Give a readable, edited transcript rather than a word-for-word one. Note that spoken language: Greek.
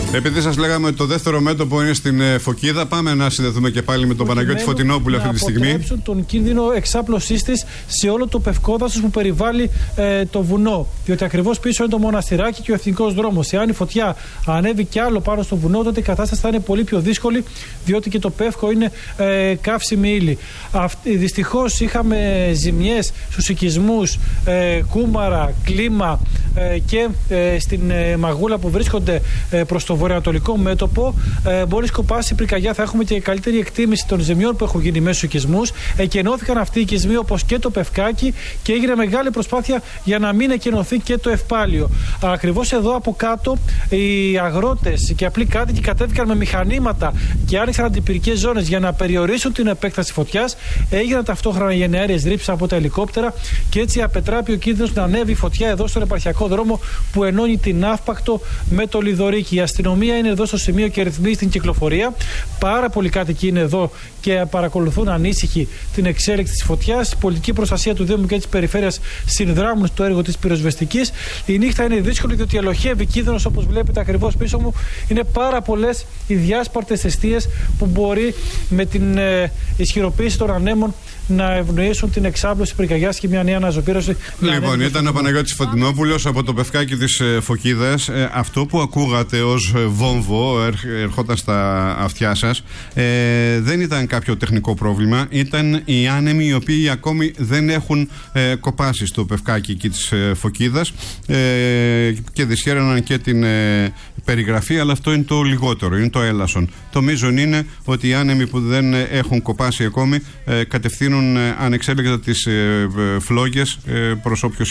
Επειδή σας λέγαμε ότι το δεύτερο μέτωπο είναι στην Φωκίδα, πάμε να συνδεθούμε και πάλι με τον Παναγιώτη Φωτεινόπουλο αυτή τη στιγμή. Να αποτρέψουν τον κίνδυνο εξάπλωσής της σε όλο το πευκόδασος που περιβάλλει το βουνό. Διότι ακριβώς πίσω είναι το μοναστηράκι και ο εθνικός δρόμος. Εάν η φωτιά ανέβει κι άλλο πάνω στο βουνό, τότε η κατάσταση θα είναι πολύ πιο δύσκολη, διότι και το πεύκο είναι καύσιμη ύλη. Δυστυχώς είχαμε ζημιές στους οικισμούς Κούμαρα, Κλίμα και στην Μαγούλα που βρίσκονται προς το βορειοανατολικό μέτωπο. Μπορεί σκοπάσει η πυρκαγιά, θα έχουμε και καλύτερη εκτίμηση των ζημιών που έχουν γίνει μέσω στους οικισμούς. Εκενώθηκαν αυτοί οι οικισμοί όπως και το Πευκάκι και έγινε μεγάλη προσπάθεια για να μην εκενωθεί και το Ευπάλιο. Ακριβώς εδώ από κάτω οι αγρότες και απλοί κάτοικοι κατέβηκαν με μηχανήματα και άνοιξαν αντιπυρικές ζώνες για να περιορίσουν την επέκταση φωτιάς. Έγιναν ταυτόχρονα γενναέρειες ρήψεις από τα ελικόπτερα και έτσι απετράπει ο κίνδυνος να ανέβει η φωτιά εδώ στον επαρχιακό δρόμο που ενώνει την Αύπακτο με το Λιδωρίκι. Η αστυνομία είναι εδώ στο σημείο και ρυθμίζει την κυκλοφορία. Πάρα πολλοί κάτοικοι είναι εδώ και παρακολουθούν ανήσυχοι την εξέλιξη της φωτιάς. Η πολιτική προστασία του Δήμου και της περιφέρειας συνδράμουν στο έργο της πυροσβεστικής. Η νύχτα είναι δύσκολη διότι ελοχεύει κίνδυνος, όπως βλέπετε ακριβώς πίσω μου. Είναι πάρα πολλές οι διάσπαρτες εστίες που μπορεί με την ισχυροποίηση των ανέμων να ευνοήσουν την εξάπλωση πυρκαγιάς και μια νέα αναζωπήρωση. Λοιπόν, ήταν ο Παναγιώτης Φωτεινόπουλος από το Πευκάκι της Φωκίδας. Αυτό που ακούγατε ως βόμβο ερχόταν στα αυτιά σας δεν ήταν κάποιο τεχνικό πρόβλημα. Ήταν οι άνεμοι οι οποίοι ακόμη δεν έχουν κοπάσει στο Πευκάκι εκεί της Φωκίδας και δυσχέραναν και την περιγραφή, αλλά αυτό είναι το λιγότερο, είναι το έλασον. Το μείζον είναι ότι οι άνεμοι που δεν έχουν κοπάσει ακόμη κατευθύνουν ανεξέλεγκτα τις φλόγες προς όποιο